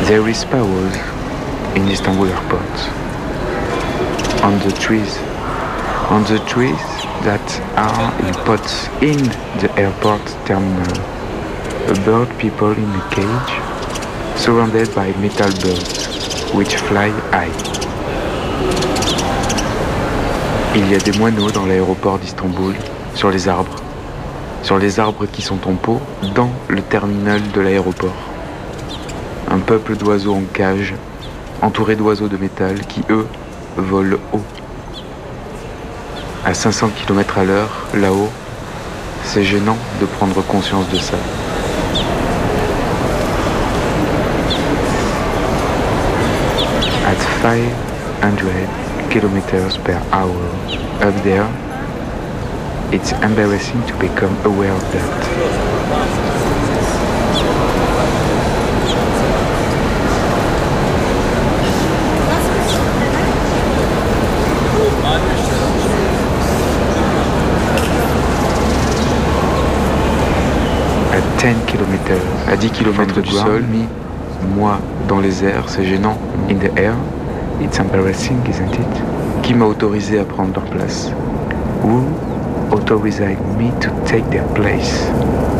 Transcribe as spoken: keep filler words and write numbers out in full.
There is powers in Istanbul airport. On the trees. On the trees that are in pots in the airport terminal. A bird people in a cage, surrounded by metal birds, which fly high. Il y a des moineaux dans l'aéroport d'Istanbul, sur les arbres. Sur les arbres qui sont en pot, dans le terminal de l'aéroport. Un peuple d'oiseaux en cage, entouré d'oiseaux de métal qui, eux, volent haut. À cinq cents kilomètres à l'heure, là-haut, c'est gênant de prendre conscience de ça. At five hundred kilometers per hour, up there, it's embarrassing to become aware of that. À ten kilomètres, à dix kilomètres du sol, moi dans les airs, c'est gênant. In the air, it's embarrassing, isn't it? Qui m'a autorisé à prendre leur place? Who authorized me to take their place?